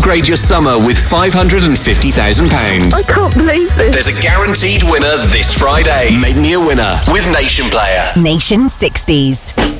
upgrade your summer with £550,000. I can't believe this. There's a guaranteed winner this Friday. Make me a winner with Nation Player. Nation 60s.